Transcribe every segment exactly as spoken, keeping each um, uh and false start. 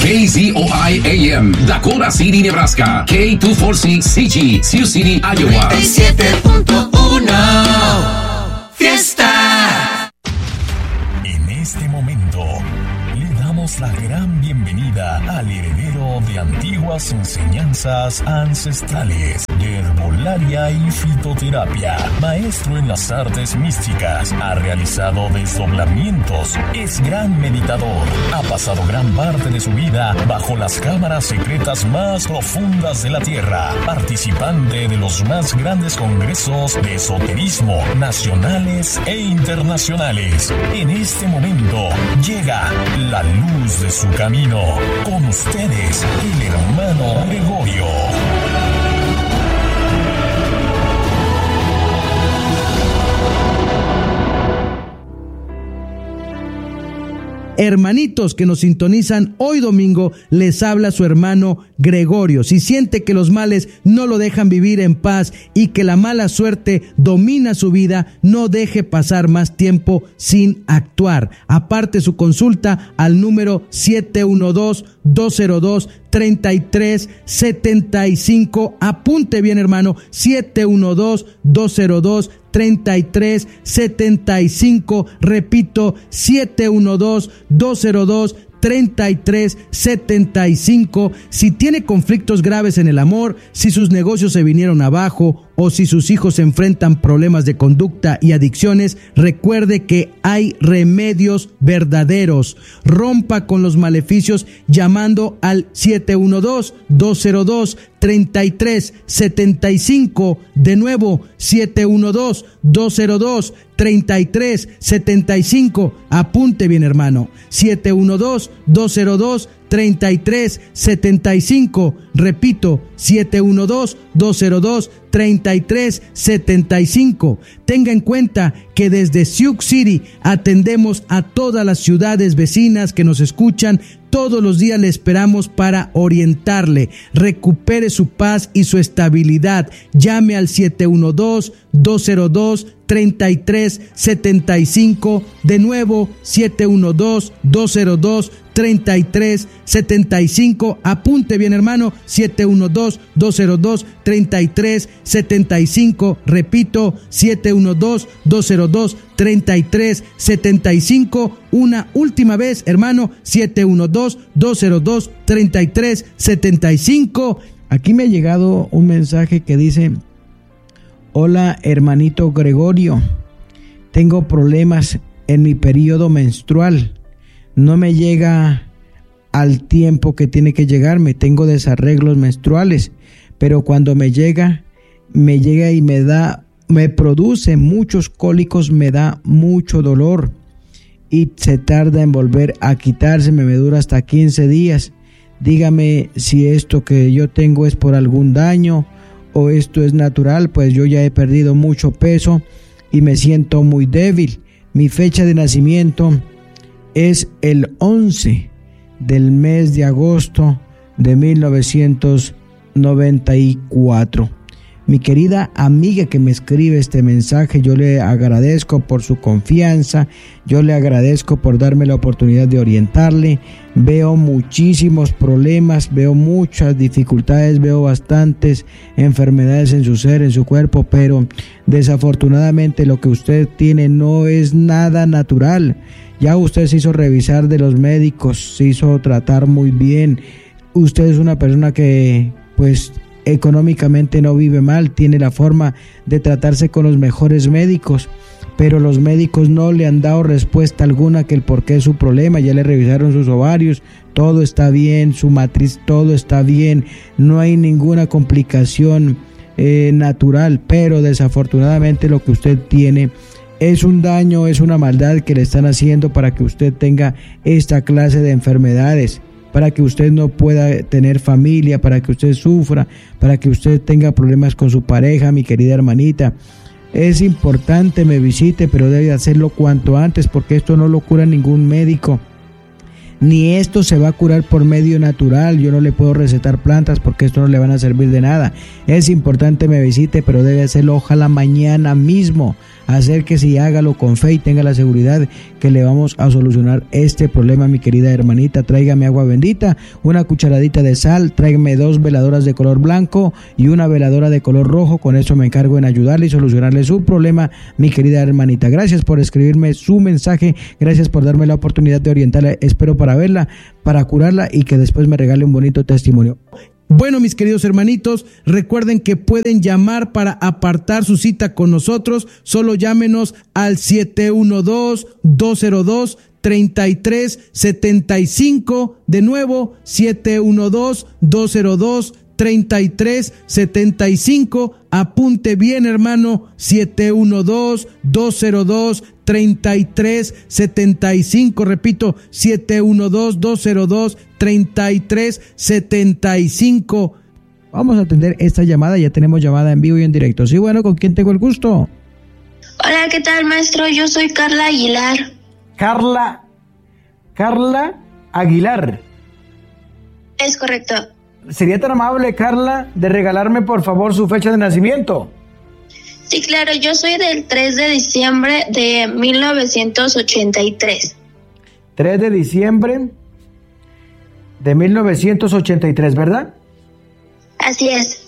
K Z O I A M, Dakota City, Nebraska. K doscientos cuarenta y seis C G, Sioux City, Iowa. noventa y siete punto uno Fiesta. En este momento le damos la gran bienvenida al heredero de antiguas enseñanzas ancestrales de herbolaria y fitoterapia, maestro en las artes místicas, ha realizado desdoblamientos, es gran meditador, ha pasado gran parte de su vida bajo las cámaras secretas más profundas de la tierra, participante de los más grandes congresos de esoterismo nacionales e internacionales. En este momento llega la luz de su camino. Con ustedes, el hermano Gregorio. Hermanitos que nos sintonizan hoy domingo, les habla su hermano Gregorio. Si siente que los males no lo dejan vivir en paz y que la mala suerte domina su vida, no deje pasar más tiempo sin actuar. Aparte su consulta al número siete uno dos, dos cero dos, tres tres siete cinco. Apunte bien, hermano, siete uno dos, dos cero dos, tres tres siete cinco. Repito, siete uno dos, dos cero dos, tres tres siete cinco. Si tiene conflictos graves en el amor, si sus negocios se vinieron abajo o si sus hijos enfrentan problemas de conducta y adicciones, recuerde que hay remedios verdaderos. Rompa con los maleficios llamando al siete uno dos, dos cero dos, tres tres siete cinco. De nuevo, siete uno dos, dos cero dos, tres tres siete cinco. Apunte bien, hermano, siete uno dos, dos cero dos, tres tres siete cinco. Repito, siete uno dos, dos cero dos, tres tres siete cinco. Tenga en cuenta que desde Sioux City atendemos a todas las ciudades vecinas que nos escuchan. Todos los días le esperamos para orientarle. Recupere su paz y su estabilidad. Llame al siete uno dos, dos cero dos, tres tres siete cinco. De nuevo, siete uno dos, dos cero dos, tres tres siete cinco. Apunte bien, hermano, siete uno dos, dos cero dos, tres tres siete cinco. Repito, siete uno dos, dos cero dos, tres tres siete cinco. Una última vez, hermano, siete uno dos, dos cero dos, tres tres siete cinco. Aquí me ha llegado un mensaje que dice: hola, hermanito Gregorio, tengo problemas en mi periodo menstrual. No me llega al tiempo que tiene que llegarme. Tengo desarreglos menstruales, pero cuando me llega, me llega y me da, me produce muchos cólicos, me da mucho dolor y se tarda en volver a quitarse, me dura hasta quince días. Dígame si esto que yo tengo es por algún daño o esto es natural, pues yo ya he perdido mucho peso y me siento muy débil. Mi fecha de nacimiento es el once del mes de agosto de mil novecientos noventa y cuatro. Mi querida amiga que me escribe este mensaje, yo le agradezco por su confianza, yo le agradezco por darme la oportunidad de orientarle. Veo muchísimos problemas, veo muchas dificultades, veo bastantes enfermedades en su ser, en su cuerpo, pero desafortunadamente lo que usted tiene no es nada natural. Ya usted se hizo revisar de los médicos, se hizo tratar muy bien. Usted es una persona que, pues, económicamente no vive mal, tiene la forma de tratarse con los mejores médicos, pero los médicos no le han dado respuesta alguna que el por qué es su problema. Ya le revisaron sus ovarios, todo está bien, su matriz, todo está bien, no hay ninguna complicación eh, natural, pero desafortunadamente lo que usted tiene es un daño, es una maldad que le están haciendo para que usted tenga esta clase de enfermedades, para que usted no pueda tener familia, para que usted sufra, para que usted tenga problemas con su pareja. Mi querida hermanita, es importante me visite, pero debe hacerlo cuanto antes, porque esto no lo cura ningún médico. ni esto se va a curar por medio natural. Yo no le puedo recetar plantas porque esto no le van a servir de nada. Es importante me visite, pero debe hacerlo ojalá mañana mismo. Acérquese y hágalo con fe y tenga la seguridad que le vamos a solucionar este problema, mi querida hermanita. Tráigame agua bendita, una cucharadita de sal, tráigame dos veladoras de color blanco y una veladora de color rojo. Con eso me encargo en ayudarle y solucionarle su problema, mi querida hermanita. Gracias por escribirme su mensaje, gracias por darme la oportunidad de orientarla. Espero para verla, para curarla y que después me regale un bonito testimonio. Bueno, mis queridos hermanitos, recuerden que pueden llamar para apartar su cita con nosotros. Solo llámenos al siete uno dos, dos cero dos, tres tres siete cinco. De nuevo, siete uno dos, dos cero dos, tres tres siete cinco. Apunte bien, hermano, siete uno dos, dos cero dos, tres tres siete cinco. Repito, siete uno dos, dos cero dos, tres tres siete cinco. Vamos a atender esta llamada. Ya tenemos llamada en vivo y en directo. Sí, bueno, ¿con quién tengo el gusto? Hola, ¿qué tal, maestro? Yo soy Carla Aguilar. Carla, Carla Aguilar. Es correcto. ¿Sería tan amable, Carla, de regalarme por favor su fecha de nacimiento? Sí, claro, yo soy del tres de diciembre de mil novecientos ochenta y tres. tres de diciembre de mil novecientos ochenta y tres, ¿verdad? Así es.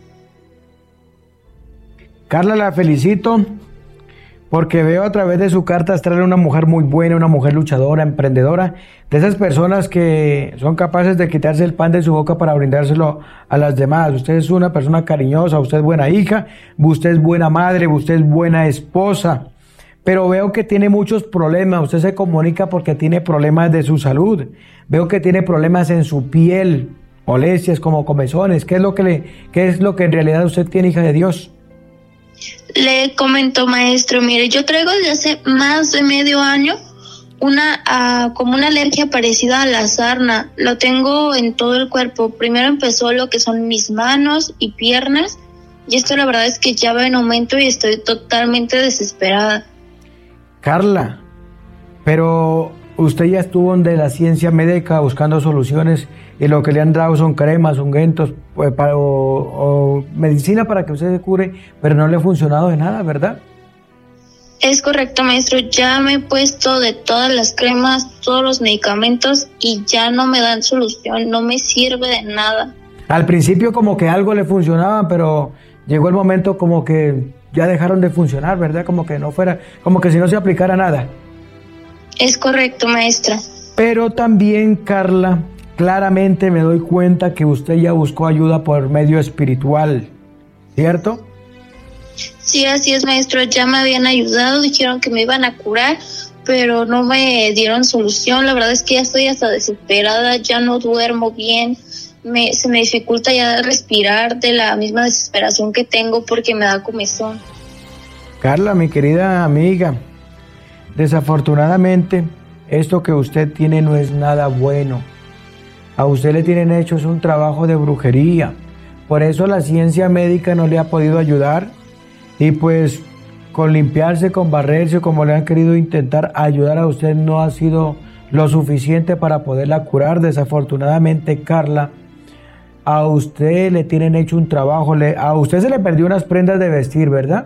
Carla, la felicito porque veo a través de su carta astral una mujer muy buena, una mujer luchadora, emprendedora, de esas personas que son capaces de quitarse el pan de su boca para brindárselo a las demás. Usted es una persona cariñosa, usted es buena hija, usted es buena madre, usted es buena esposa, pero veo que tiene muchos problemas. Usted se comunica porque tiene problemas de su salud, veo que tiene problemas en su piel, molestias como comezones. ¿Qué es lo que le, qué es lo que en realidad usted tiene, hija de Dios? Le comento, maestro, mire, yo traigo desde hace más de medio año una uh, como una alergia parecida a la sarna. Lo tengo en todo el cuerpo. Primero empezó lo que son mis manos y piernas, y esto la verdad es que ya va en aumento y estoy totalmente desesperada. Carla, pero usted ya estuvo donde la ciencia médica buscando soluciones y lo que le han dado son cremas, ungüentos pues, para, o, o medicina para que usted se cure, pero no le ha funcionado de nada, ¿verdad? Es correcto, maestro. Ya me he puesto de todas las cremas, todos los medicamentos y ya no me dan solución, no me sirve de nada. Al principio como que algo le funcionaba, pero llegó el momento como que ya dejaron de funcionar, ¿verdad? Como que no fuera, como que si no se aplicara nada. Es correcto, maestra. Pero también, Carla, claramente me doy cuenta que usted ya buscó ayuda por medio espiritual, ¿cierto? Sí, así es, maestro. Ya me habían ayudado, dijeron que me iban a curar, pero no me dieron solución. La verdad es que ya estoy hasta desesperada, ya no duermo bien, me, se me dificulta ya respirar de la misma desesperación que tengo porque me da comezón. Carla, mi querida amiga, desafortunadamente esto que usted tiene no es nada bueno. A usted le tienen hecho es un trabajo de brujería. Por eso la ciencia médica no le ha podido ayudar. Y pues con limpiarse, con barrerse, como le han querido intentar ayudar a usted, no ha sido lo suficiente para poderla curar. Desafortunadamente, Carla, a usted le tienen hecho un trabajo. Le, a usted se le perdió unas prendas de vestir, ¿verdad?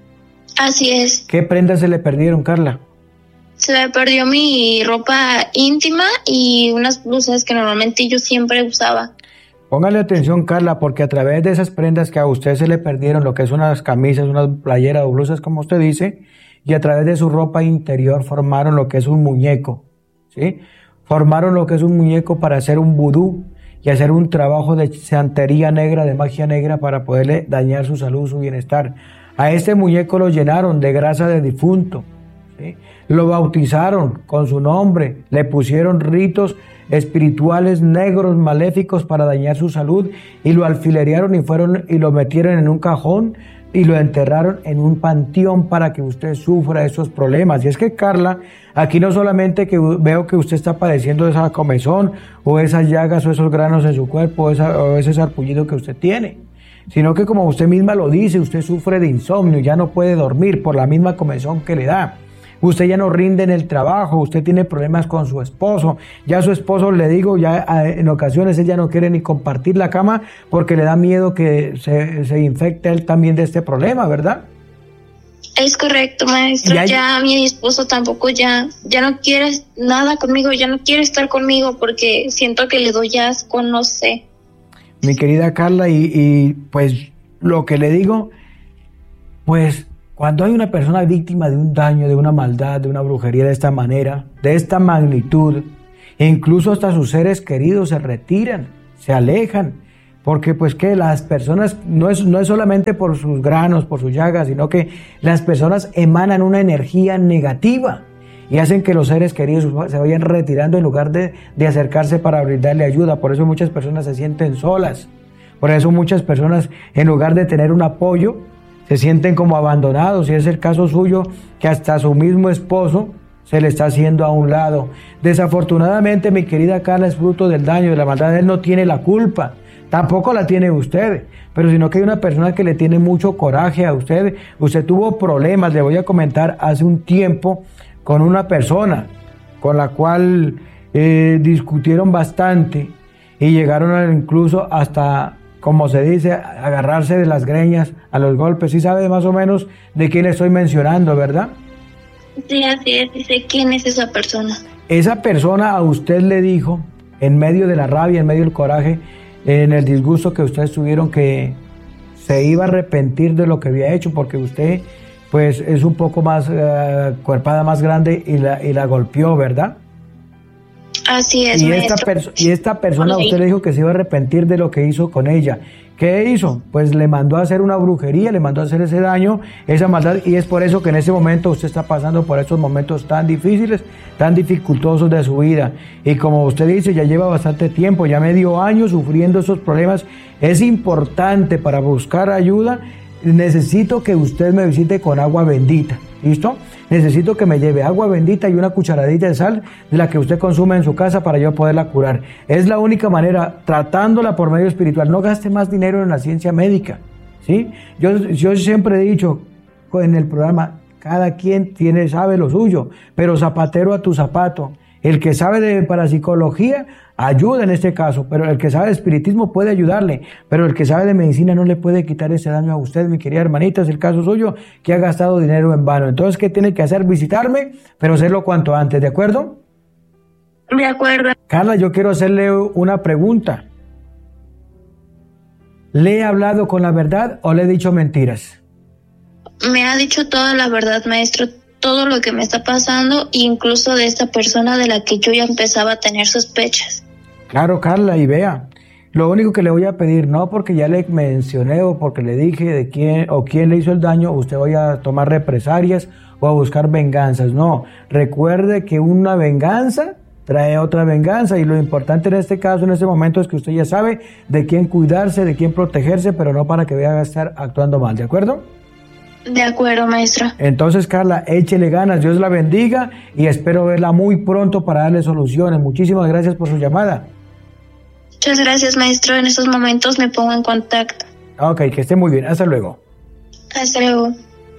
Así es. ¿Qué prendas se le perdieron, Carla? Se me perdió mi ropa íntima y unas blusas que normalmente yo siempre usaba. Póngale atención, Carla, porque a través de esas prendas que a usted se le perdieron, lo que es unas camisas, unas playeras o blusas, como usted dice, y a través de su ropa interior formaron lo que es un muñeco, ¿sí? Formaron lo que es un muñeco para hacer un vudú y hacer un trabajo de santería negra, de magia negra, para poderle dañar su salud, su bienestar. A este muñeco lo llenaron de grasa de difunto, ¿sí? Lo bautizaron con su nombre, le pusieron ritos espirituales negros, maléficos para dañar su salud, y lo alfilerearon y fueron y lo metieron en un cajón y lo enterraron en un panteón para que usted sufra esos problemas. Y es que, Carla, aquí no solamente que veo que usted está padeciendo de esa comezón o esas llagas o esos granos en su cuerpo o, esa, o ese sarpullido que usted tiene, sino que, como usted misma lo dice, usted sufre de insomnio, ya no puede dormir por la misma comezón que le da. usted ya no rinde en el trabajo, usted tiene problemas con su esposo, ya su esposo, le digo, ya en ocasiones ella no quiere ni compartir la cama porque le da miedo que se, se infecte él también de este problema, ¿verdad? Es correcto, maestro. Hay... Ya mi esposo tampoco ya, ya no quiere nada conmigo, ya no quiere estar conmigo porque siento que le doy asco, no sé. Mi querida Carla, y, y pues lo que le digo, pues cuando hay una persona víctima de un daño, de una maldad, de una brujería de esta manera, de esta magnitud, incluso hasta sus seres queridos se retiran, se alejan, porque pues que las personas, no es, no es solamente por sus granos, por sus llagas, sino que las personas emanan una energía negativa y hacen que los seres queridos se vayan retirando en lugar de, de acercarse para brindarle ayuda. Por eso muchas personas se sienten solas, por eso muchas personas en lugar de tener un apoyo, se sienten como abandonados, y es el caso suyo, que hasta su mismo esposo se le está haciendo a un lado. Desafortunadamente, mi querida Carla, es fruto del daño, de la maldad. Él no tiene la culpa, tampoco la tiene usted, pero sino que hay una persona que le tiene mucho coraje a usted. Usted tuvo problemas, le voy a comentar, hace un tiempo con una persona con la cual eh, discutieron bastante y llegaron a, incluso hasta, como se dice, agarrarse de las greñas a los golpes. Sí sabe más o menos de quién estoy mencionando, ¿verdad? Sí, así es, y sé quién es esa persona. Esa persona a usted le dijo, en medio de la rabia, en medio del coraje, en el disgusto que ustedes tuvieron, que se iba a arrepentir de lo que había hecho, porque usted pues es un poco más uh, cuerpada, más grande, y la, y la golpeó, ¿verdad? Así es, y maestro. esta, perso- y esta persona a usted le dijo que se iba a arrepentir de lo que hizo con ella. ¿Qué hizo? Pues le mandó a hacer una brujería, le mandó a hacer ese daño, esa maldad, y es por eso que en ese momento usted está pasando por estos momentos tan difíciles, tan dificultosos de su vida. Y como usted dice, ya lleva bastante tiempo, ya medio año sufriendo esos problemas. Es importante, para buscar ayuda, necesito que usted me visite con agua bendita, ¿listo? Necesito que me lleve agua bendita y una cucharadita de sal de la que usted consume en su casa para yo poderla curar. Es la única manera, tratándola por medio espiritual. No gaste más dinero en la ciencia médica, ¿sí? Yo, yo siempre he dicho en el programa, cada quien tiene, sabe lo suyo, pero zapatero a tu zapato. El que sabe de parapsicología ayuda en este caso, pero el que sabe de espiritismo puede ayudarle, pero el que sabe de medicina no le puede quitar ese daño a usted, mi querida hermanita. Es el caso suyo, que ha gastado dinero en vano. Entonces, ¿qué tiene que hacer? Visitarme, pero hacerlo cuanto antes, ¿de acuerdo? De acuerdo. Carla, yo quiero hacerle una pregunta. ¿Le he hablado con la verdad o le he dicho mentiras? Me ha dicho toda la verdad, maestro, todo lo que me está pasando, incluso de esta persona de la que yo ya empezaba a tener sospechas. Claro, Carla, y vea, lo único que le voy a pedir, no porque ya le mencioné o porque le dije de quién o quién le hizo el daño, usted vaya a tomar represalias o a buscar venganzas. No, recuerde que una venganza trae otra venganza, y lo importante en este caso, en este momento, es que usted ya sabe de quién cuidarse, de quién protegerse, pero no para que vaya a estar actuando mal, ¿de acuerdo? De acuerdo, maestro. Entonces, Carla, échele ganas, Dios la bendiga, y espero verla muy pronto para darle soluciones. Muchísimas gracias por su llamada. Muchas gracias, maestro. En estos momentos me pongo en contacto. Ok, que esté muy bien. Hasta luego. Hasta luego.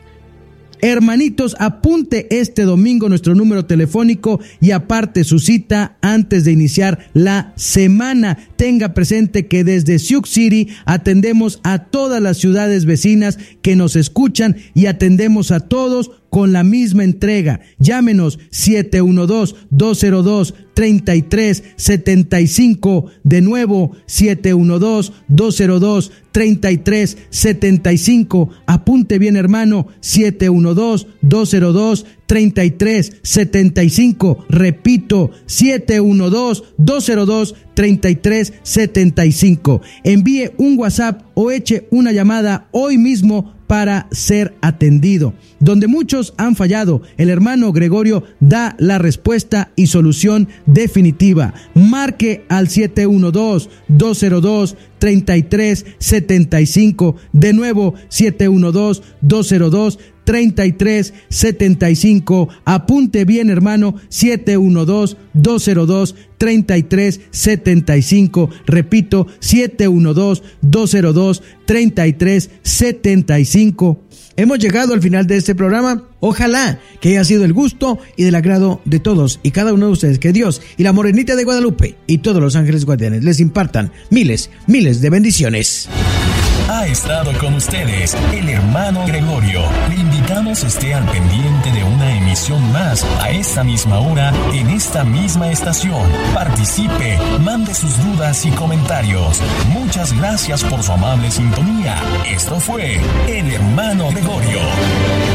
Hermanitos, apunte este domingo nuestro número telefónico y aparte su cita antes de iniciar la semana. Tenga presente que desde Sioux City atendemos a todas las ciudades vecinas que nos escuchan y atendemos a todos con la misma entrega. Llámenos siete uno dos, dos cero dos, tres tres siete cinco. De nuevo, siete uno dos, dos cero dos, tres tres siete cinco. Apunte bien, hermano, siete uno dos, dos cero dos, tres tres siete cinco. Repito, siete uno dos, dos cero dos, tres tres siete cinco. Envíe un WhatsApp o eche una llamada hoy mismo para ser atendido. Donde muchos han fallado, el hermano Gregorio da la respuesta y solución definitiva. Marque al siete uno dos, dos cero dos, tres tres siete cinco. De nuevo, siete uno dos, dos cero dos, tres tres siete cinco. Apunte bien, hermano, siete uno dos, dos cero dos, tres tres siete cinco. Repito, siete uno dos, dos cero dos, tres tres siete cinco. hemos llegado al final de este programa. Ojalá que haya sido el gusto y del agrado de todos y cada uno de ustedes. Que Dios y la Morenita de Guadalupe y todos los ángeles guardianes les impartan miles, miles de bendiciones. Ha estado con ustedes el hermano Gregorio. Le invitamos esté al pendiente de una emisión más a esta misma hora en esta misma estación. Participe, mande sus dudas y comentarios. Muchas gracias por su amable sintonía. Esto fue el hermano Gregorio.